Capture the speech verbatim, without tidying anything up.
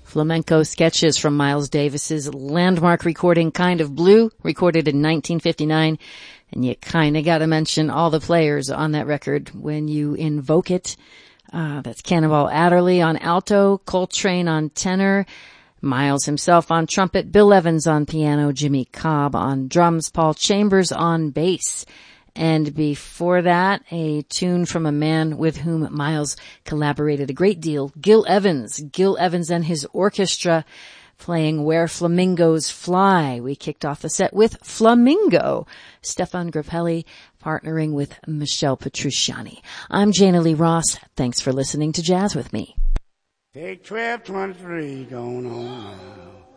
Flamenco sketches from Miles Davis's landmark recording Kind of Blue, recorded in nineteen fifty-nine. And you kinda gotta mention all the players on that record when you invoke it. Uh, that's Cannonball Adderley on alto, Coltrane on tenor, Miles himself on trumpet, Bill Evans on piano, Jimmy Cobb on drums, Paul Chambers on bass. And before that, a tune from a man with whom Miles collaborated a great deal, Gil Evans. Gil Evans and his orchestra playing Where Flamingos Fly. We kicked off the set with Flamingo. Stefan Grappelli partnering with Michelle Petrucciani. I'm Jana Lee Ross. Thanks for listening to Jazz with Me. Take twelve twenty-three going on now.